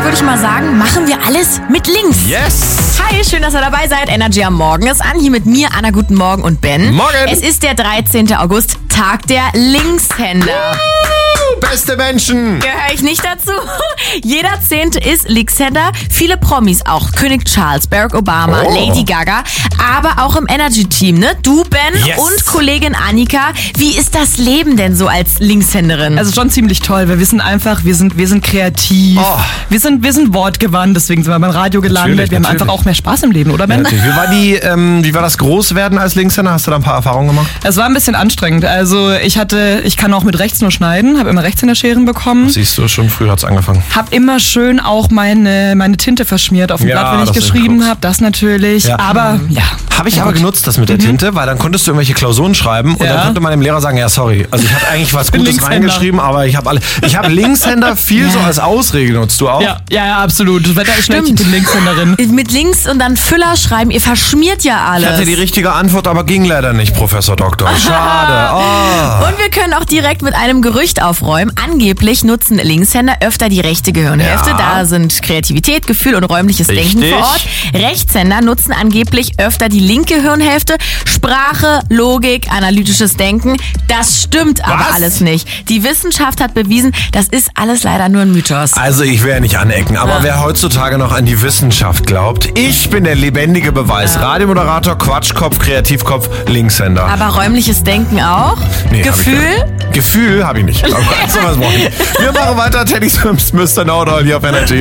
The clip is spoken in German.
würde ich mal sagen, machen wir alles mit links. Yes! Hi, schön, dass ihr dabei seid. Energy am Morgen ist an. Hier mit mir, Anna, guten Morgen und Ben. Morgen! Es ist der 13. August, Tag der Linkshänder. Beste Menschen! Gehöre ich nicht dazu? Jeder 10. ist Linkshänder. Viele Promis auch. König Charles, Barack Obama, Lady Gaga. Aber auch im Energy-Team, ne? Du, Ben, Yes. und Kollegin Annika. Wie ist das Leben denn so als Linkshänderin? Also schon ziemlich toll. Wir wissen einfach, wir sind kreativ. Oh. Wir sind wortgewandt, deswegen sind wir beim Radio gelandet. Natürlich, wir haben natürlich. einfach auch mehr Spaß im Leben, oder Ben? Wie war das Großwerden als Linkshänder? Hast du da ein paar Erfahrungen gemacht? Es war ein bisschen anstrengend. Also ich kann auch mit rechts nur schneiden, habe immer Rechtshänderscheren bekommen. Siehst du, schon früh hat's angefangen. Hab immer schön auch meine Tinte verschmiert auf dem Ja, Blatt, wenn ich das ist geschrieben gut. habe. Das natürlich. Ja. Aber ja. Habe ich aber genutzt, das mit der Tinte, weil dann konntest du irgendwelche Klausuren schreiben und Ja. dann konnte man dem Lehrer sagen, ja sorry, also ich hatte eigentlich was bin Gutes Linkshänder. reingeschrieben, aber ich habe Linkshänder viel so als Ausrede genutzt. Du auch? Ja, absolut. Das Wetter ist schlecht, ich bin Linkshänderin. Mit links und dann Füller schreiben. Ihr verschmiert ja alles. Ich hatte die richtige Antwort, aber ging leider nicht, Professor Doktor. Schade. Oh. Und wir können auch direkt mit einem Gerücht aufräumen. Angeblich nutzen Linkshänder öfter die rechte Gehirnhälfte. Ja. Da sind Kreativität, Gefühl und räumliches Denken Richtig. vor Ort. Rechtshänder nutzen angeblich öfter die linke Hirnhälfte. Sprache, Logik, analytisches Denken. Das stimmt aber Was? alles nicht. Die Wissenschaft hat bewiesen, das ist alles leider nur ein Mythos. Also ich will ja nicht anecken, aber wer heutzutage noch an die Wissenschaft glaubt, ich bin der lebendige Beweis. Radiomoderator, Quatschkopf, Kreativkopf, Linkshänder. Aber räumliches Denken auch? Nee, hab ich Gefühl? gar nicht. Gefühl habe ich nicht. Aber sowas brauche ich nicht. Wir machen weiter. Teddy Swims, Mr. Know-It-All hier auf Energy.